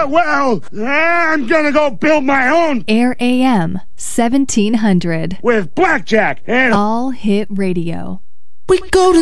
Well, I'm gonna go build my own. Air AM 1700. With Blackjack and All Hit Radio. We go to